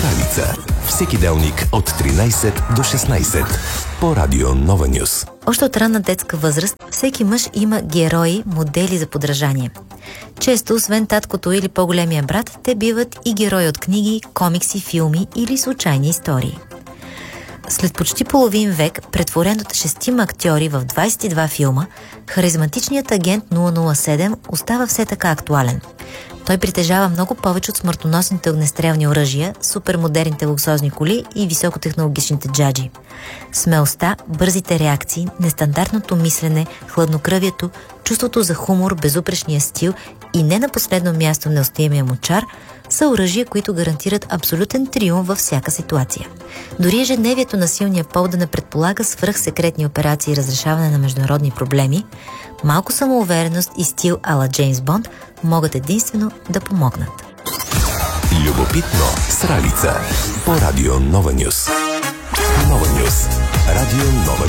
Сралица. Всеки делник от 13 до 16 по Радио Нова Нюс. Още от ранна детска възраст всеки мъж има герои, модели за подражание. Често, освен таткото или по-големия брат, те биват и герои от книги, комикси, филми или случайни истории. След почти половин век, претворен от 6 актьори в 22 филма, харизматичният агент 007 остава все така актуален. Той притежава много повече от смъртоносните огнестрелни оръжия, супермодерните луксозни коли и високотехнологичните джаджи. Смелостта, бързите реакции, нестандартното мислене, хладнокръвието, чувството за хумор, безупречния стил и не на последно място неустоимия му чар са оръжия, които гарантират абсолютен триумф във всяка ситуация. Дори ежедневието на силния пол да не предполага свръхсекретни операции и разрешаване на международни проблеми, малко самоувереност и стил ала Джеймс Бонд могат единствено да помогнат. Любопитно с Ралица по Радио Нова Нюс. Нова Нюс. Радио Нова